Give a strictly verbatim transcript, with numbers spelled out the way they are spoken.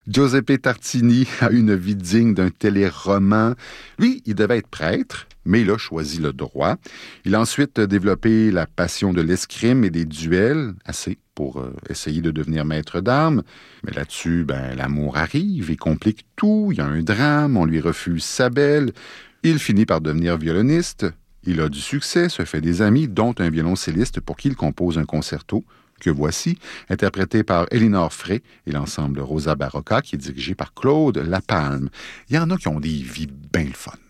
Giuseppe Tartini a une vie digne d'un téléroman. Lui, il devait être prêtre, mais il a choisi le droit. Il a ensuite développé la passion de l'escrime et des duels, assez pour euh, essayer de devenir maître d'armes. Mais là-dessus, ben, l'amour arrive et complique tout. Il y a un drame, on lui refuse sa belle. Il finit par devenir violoniste. Il a du succès, se fait des amis, dont un violoncelliste pour qui il compose un concerto, que voici, interprété par Elinor Frey et l'ensemble Rosa Barocca, qui est dirigé par Claude Lapalme. Il y en a qui ont des vies bien le fun.